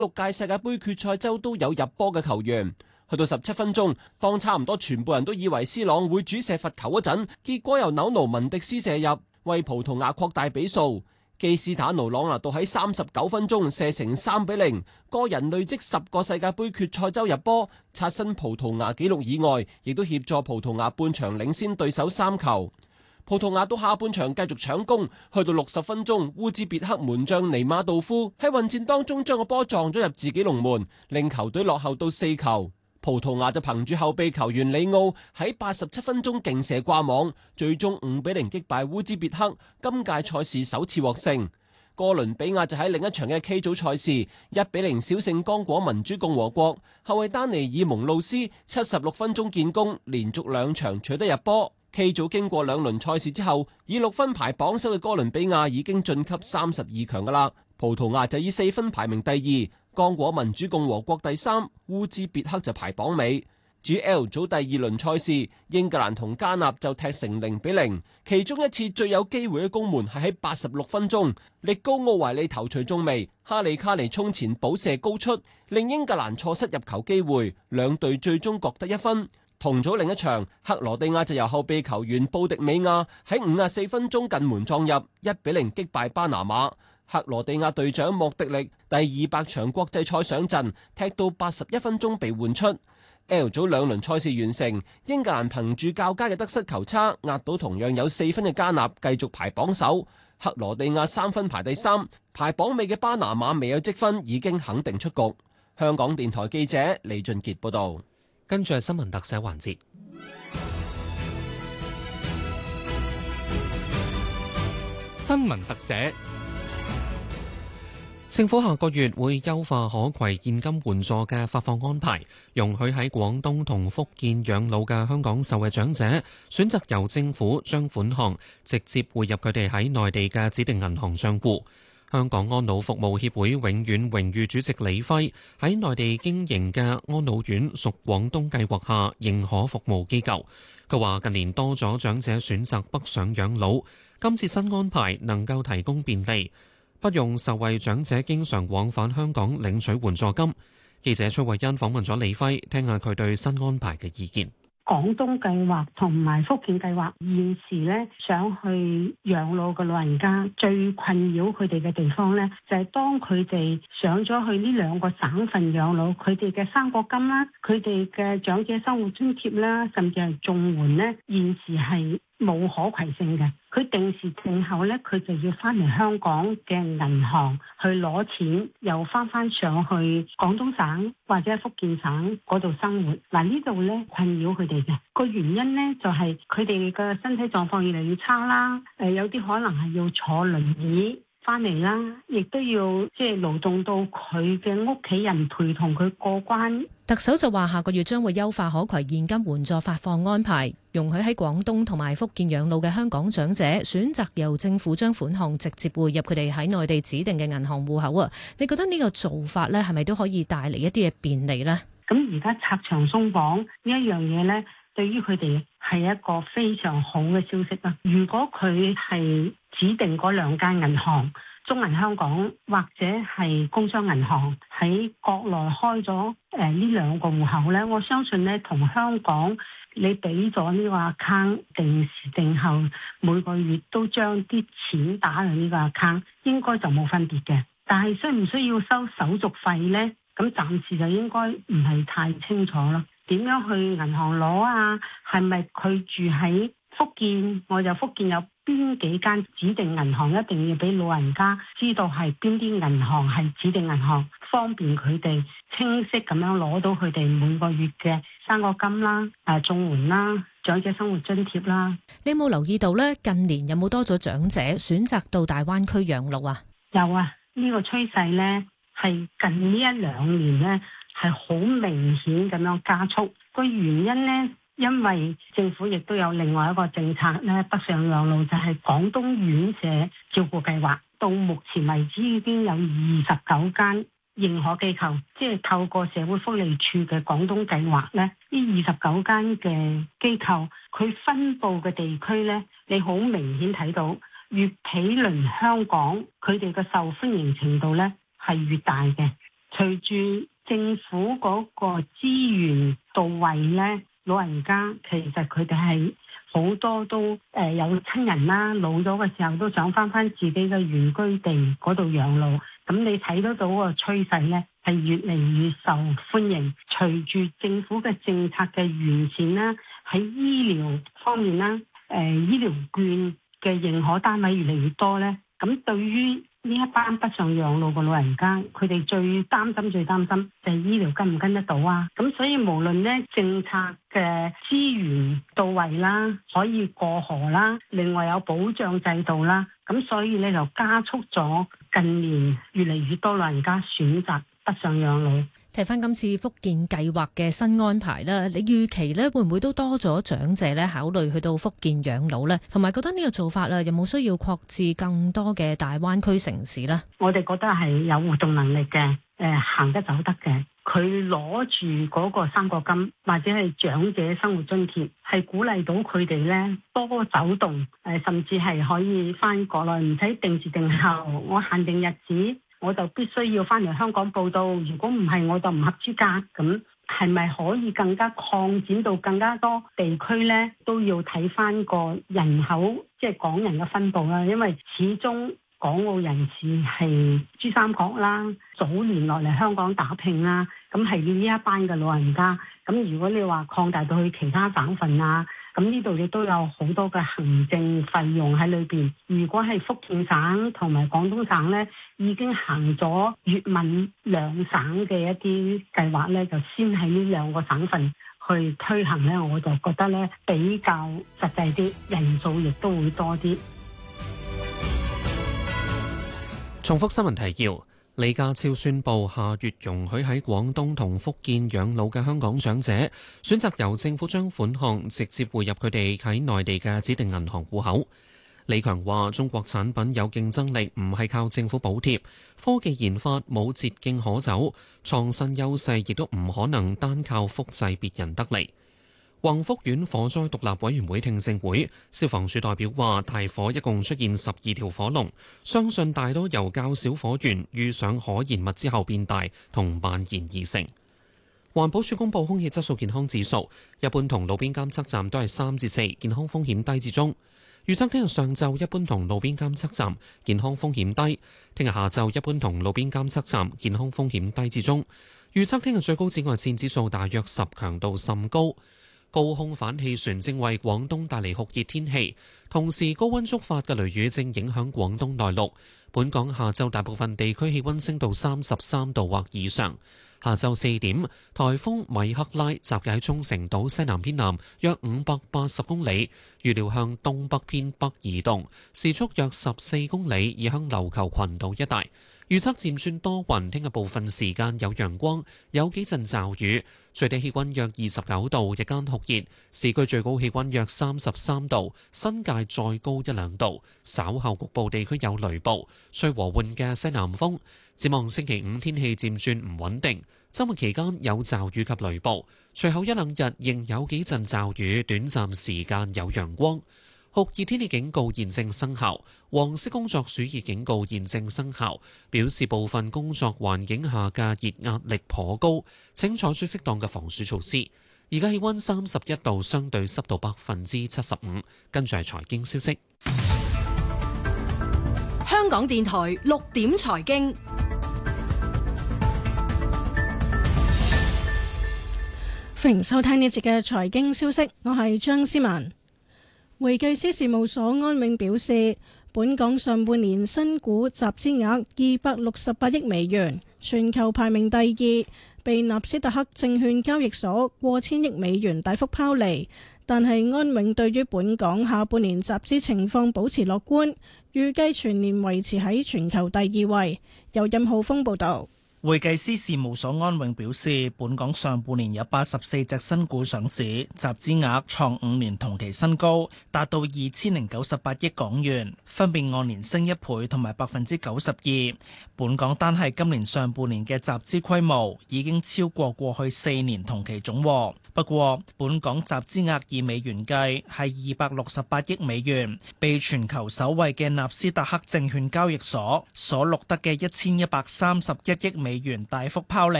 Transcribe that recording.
6屆世界盃決賽周都有入波嘅球員。去到17分鐘，當差唔多全部人都以為斯朗會主射罰球嗰陣，結果由紐奴文迪斯射入，為葡萄牙擴大比數。基斯坦奴朗拿度喺39分鐘射成3-0，個人累積10個世界盃決賽周入波，刷新葡萄牙紀錄以外，亦都協助葡萄牙半場領先對手3球。葡萄牙到下半場繼續搶攻，去到60分鐘，烏茲別克門將尼馬道夫喺混戰當中將個波撞咗入自己龍門，令球隊落後到4球。葡萄牙就憑住後備球員里奧喺87分鐘勁射掛網，最終5-0擊敗烏茲別克，今屆賽事首次獲勝。哥倫比亞就喺另一場嘅 K 組賽事1-0小勝剛果民主共和國，後衛丹尼爾蒙路斯76分鐘建功，連續2場取得入波。K 組經過2輪賽事之後，以6分排榜首嘅哥倫比亞已經晉級32強噶啦，葡萄牙就以4分排名第2。剛果民主共和國第3，烏茲別克就排榜尾。至於 L 組第2輪賽事，英格蘭同加納就踢成0-0，其中一次最有機會嘅攻門係喺86分鐘，力高奧維利頭槌中楣，哈利卡尼衝前補射高出，令英格蘭錯失入球機會，兩隊最終各得1分。同組另一場，克羅地亞就由後備球員布迪美亞喺54分鐘近門撞入1-0擊敗巴拿馬。克羅地亞隊長莫迪力第200場國際賽上陣，踢到81分鐘被換出。L 組2輪賽事完成，英格蘭憑住較佳嘅得失球差壓倒同樣有4分嘅加納，繼續排榜首。克羅地亞3分排第3，排榜尾嘅巴拿馬未有積分，已經肯定出局。香港電台記者李俊傑報道。 跟住係新聞特寫環節。 新聞特寫。 政府下個月會優化可攜現金援助嘅發放安排，容許喺廣東同福建養老嘅香港受惠長者選擇由政府將款項直接匯入佢哋喺內地嘅指定銀行帳戶。香港安老服務協會永遠榮譽主席李輝喺內地經營嘅安老院屬廣東計劃下認可服務機構。佢話近年多咗長者選擇北上養老，今次新安排能夠提供便利，不用受惠長者經常往返香港領取援助金。記者崔慧欣訪問咗李輝，聽下佢對新安排嘅意見。 廣東計劃同埋福建計劃現時咧，想去養老嘅老人家最困擾佢哋嘅地方咧，就係當佢哋上咗去呢兩個省份養老，佢哋嘅生果金啦，佢哋嘅長者生活津貼啦，甚至係綜援咧，現時係冇可攜性嘅。佢定時定候咧，佢就要翻嚟香港嘅銀行去攞錢，又翻上去廣東省或者福建省嗰度生活。嗱，呢度咧困擾佢哋嘅個原因咧，就係佢哋嘅身體狀況越嚟越差啦。有啲可能係要坐輪椅翻嚟啦，亦都要勞動到佢嘅屋企人陪同佢過關。 特首就話下個月將會優化可攜現金援助發放安排，容許喺廣東同埋福建養老嘅香港長者選擇由政府將款項直接匯入佢哋喺內地指定嘅銀行戶口啊！你覺得呢個做法咧，係咪都可以帶嚟一啲嘅便利呢？ 咁而家拆牆鬆綁呢一樣嘢咧，對於佢哋係一個非常好嘅消息啊！如果佢係指定嗰2間銀行，中銀香港或者係工商銀行喺國內開咗呢2個戶口咧，我相信咧同香港你俾咗呢個 account 定時定候每個月都將啲錢打入呢個 account， 應該就冇分別嘅。但係需唔需要收手續費咧？咁暫時就應該唔係太清楚咯。點樣去銀行攞啊？係咪佢住喺福建，我就福建有邊幾間指定銀行，一定要俾老人家知道係邊啲銀行係指定銀行，方便佢哋清晰咁樣攞到佢哋每個月嘅生果金啦、綜援啦、長者生活津貼啦。 你有冇留意到咧？近年有冇多咗長者選擇到大灣區養老啊？ 有啊，呢個趨勢咧係近呢1-2年咧係好明顯咁樣加速。個原因咧，因為政府亦都有另外一個政策咧，北上養老就係廣東院舍照顧計劃，到目前為止已經有29間認可機構，即係透過社會福利署嘅廣東計劃咧，呢29間嘅機構佢分佈嘅地區咧，你好明顯睇到越毗鄰香港，佢哋嘅受歡迎程度咧係越大嘅。 隨住政府嗰個資源到位咧，老人家其實佢哋係好多都有親人啦，老咗嘅時候都想翻自己嘅原居地嗰度養老。咁你睇得到個趨勢咧，係越嚟越受歡迎。隨住政府嘅政策嘅完善啦，喺醫療方面啦，醫療券嘅認可單位越嚟越多咧，咁對於呢一班北上養老嘅老人家，佢哋最擔心就係醫療跟唔跟得到啊！咁所以無論咧政策嘅資源到位啦，可以過河啦，另外有保障制度啦，咁所以咧就加速咗近年越嚟越多老人家選擇北上養老。 睇翻今次福建計劃嘅新安排啦，你預期咧會唔會都多咗長者咧考慮去到福建養老呢？同埋覺得呢個做法啦，有冇需要擴至更多嘅大灣區城市呢？ 我哋覺得係有活動能力嘅，行得走得嘅。佢攞住嗰個生果金或者係長者生活津貼，係鼓勵到佢哋咧多走動，甚至係可以翻國內，唔使定時定候，我限定日子。我就必須要翻嚟香港報到，如果唔係我就唔合資格。咁係咪可以更加擴展到更加多地區呢？都要睇翻個人口，即係港人嘅分佈啦。因為始終港澳人士係珠三角啦，早年落嚟香港打拼啦，咁係呢一班嘅老人家。咁如果你話擴大到去其他省份啊，咁呢度亦都有好多嘅行政費用喺裏邊。如果係福建省同埋廣東省呢，已經行咗粵閩兩省嘅一啲計劃呢，就先喺呢兩個省份去推行呢，我就覺得呢比較實際啲，人數亦都會多啲。 重複新聞提要。李家超宣布，下月容許喺廣東同福建養老嘅香港長者，選擇由政府將款項直接匯入佢哋喺內地嘅指定銀行戶口。李強話：中國產品有競爭力，唔係靠政府補貼，科技研發冇捷徑可走，創新優勢亦都唔可能單靠複製別人得嚟。宏福苑火災獨立委員會聽證會，消防處代表話大火一共出現12條火龍，相信大多由較小火源遇上可燃物之後變大同蔓延而成。環保署公布空氣質素健康指數，一般同路邊監測站都係3至4，健康風險低至中。預測聽日上晝一般同路邊監測站健康風險低，聽日下晝一般同路邊監測站健康風險低至中。預測聽日最高紫外線指數大約10，強度甚高。高空反氣旋正為廣東帶嚟酷熱天氣，同時高溫觸發嘅雷雨正影響廣東內陸。本港下晝大部分地區氣溫升到33度或以上。下晝4點，颱風米克拉集結喺沖繩島西南偏南約580公里，預料向東北偏北移動，時速約14公里，移向琉球群島一帶。預測漸轉多雲，聽日部分時間有陽光，有幾陣驟雨，最低氣溫約29度，日間酷熱，市區最高氣溫約33度，新界再高1-2度。稍後局部地區有雷暴，吹和緩嘅西南風。展望星期五天氣漸轉唔穩定，週末期間有驟雨及雷暴，隨後1-2日仍有幾陣驟雨，短暫時間有陽光。酷熱天氣警告現正生效，黃色工作暑熱警告現正生效，表示部分工作環境下嘅熱壓力頗高，請採取適當嘅防暑措施。而家氣溫31度，相對濕度75%。跟住係財經消息。 香港電台6點財經， 歡迎收聽呢節嘅財經消息，我係張思文。會計師事務所安永表示，本港上半年新股集資額268億美元，全球排名第2，被納斯達克證券交易所過千億美元大幅拋離。但係安永對於本港下半年集資情況保持樂觀，預計全年維持喺全球第2位。由任浩峰報導。 會計師事務所安永表示，本港上半年有84隻新股上市，集資額創5年同期新高，達到2098億港元，分別按年升1倍同埋92%。 本港單係今年上半年嘅集資規模已經超過過去4年同期總和。不過，本港集資額以美元計係268億美元，被全球首位嘅納斯達克證券交易所錄得嘅1131億美元大幅拋離。